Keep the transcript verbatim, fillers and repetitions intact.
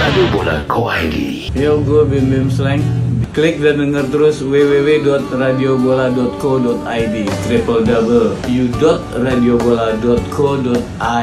Radio Bola Co I D. Yo, gue Bim Bim Slang. Klik dan denger terus w w w dot radio bola dot co dot i d, triple w dot radiobola dot co dot i d.